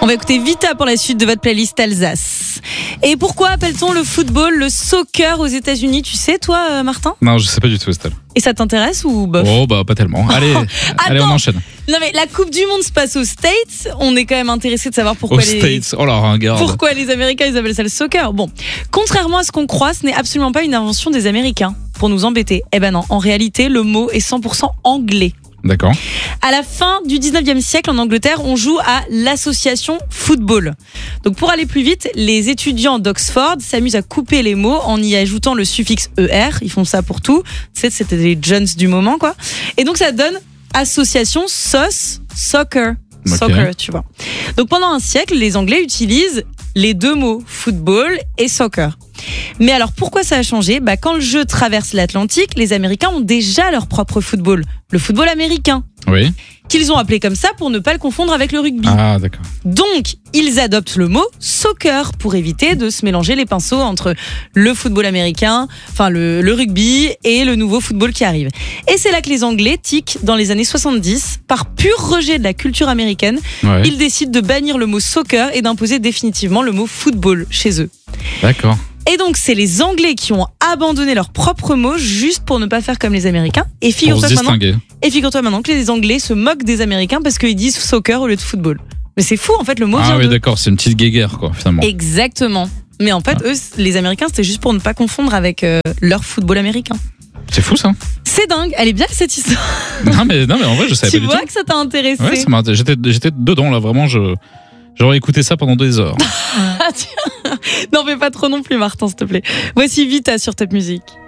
On va écouter Vita pour la suite de votre playlist Alsace. Et pourquoi appelle-t-on le football le soccer aux États-Unis? Tu sais, toi, Martin? Non, je sais pas du tout, Estelle. Et ça t'intéresse ou bof? Oh, bah pas tellement. Allez, allez, on enchaîne. Non mais la Coupe du Monde se passe aux States. On est quand même intéressé de savoir pourquoi Aux States, oh là, regarde. pourquoi les Américains ils appellent ça le soccer. Bon, contrairement à ce qu'on croit, ce n'est absolument pas une invention des Américains pour nous embêter. Eh ben non, en réalité, le mot est 100% anglais. D'accord. À la fin du 19e siècle, en Angleterre, on joue à l'association football. Donc pour aller plus vite, les étudiants d'Oxford s'amusent à couper les mots en y ajoutant le suffixe ER. Ils font ça pour tout. Tu sais, c'était les Jones du moment, quoi. Et donc ça donne association sauce soccer. Ok. Soccer, tu vois. Donc pendant un siècle, les Anglais utilisent les deux mots football et soccer. Mais alors pourquoi ça a changé? Quand le jeu traverse l'Atlantique, les Américains ont déjà leur propre football, le football américain, Oui. qu'ils ont appelé comme ça pour ne pas le confondre avec le rugby. Ah, d'accord. Donc, ils adoptent le mot soccer pour éviter de se mélanger les pinceaux entre le football américain, enfin le rugby et le nouveau football qui arrive. Et c'est là que les Anglais tiquent dans les années 70, par pur rejet de la culture américaine, Ouais. ils décident de bannir le mot soccer et d'imposer définitivement le mot football chez eux. D'accord. Et donc, c'est les Anglais qui ont abandonné leur propre mot juste pour ne pas faire comme les Américains. Et Pour se figure-toi maintenant que les Anglais se moquent des Américains parce qu'ils disent soccer au lieu de football. Mais c'est fou, en fait, le mot vient Ah oui, d'eux. d'accord, c'est une petite guéguerre, quoi, finalement. Exactement. Mais en fait, eux, les Américains, c'était juste pour ne pas confondre avec leur football américain. C'est fou, ça. C'est dingue, elle est bien cette histoire. Non, mais en vrai, je savais Tu pas du vois tout. que ça t'a intéressé. Ouais, ça m'a... j'étais dedans, là, vraiment, j'aurais écouté ça pendant des heures. Ah, tiens. N'en fais pas trop non plus, Martin, s'il te plaît. Voici Vita sur Top Music.